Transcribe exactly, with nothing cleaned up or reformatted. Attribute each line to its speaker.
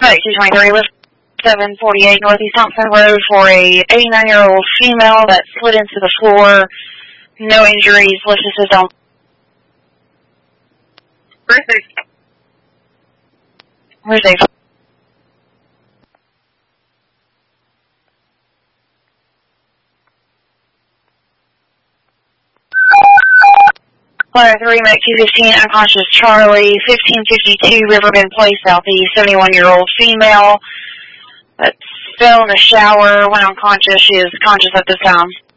Speaker 1: Medic two twenty-three with seven forty-eight Northeast Thompson Road for a eighty-nine-year-old female that slid into the floor. No injuries. Let's just sit down.
Speaker 2: Where's they?
Speaker 1: Where's they? Flyer three, Medic two fifteen, unconscious Charlie, fifteen fifty-two Riverbend Place, Southeast, seventy-one-year-old female that fell in the shower, went unconscious. She is conscious at this time.